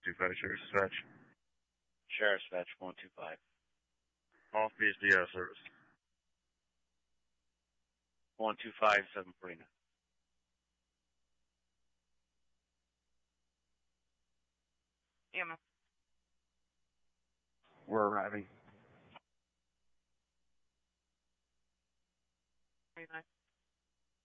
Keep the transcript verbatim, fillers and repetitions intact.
two five Sheriff Dispatch. Sheriff Dispatch, one two five. Off B S D out of service. one two five, seven forty-nine. Emma. We're arriving. Very nice.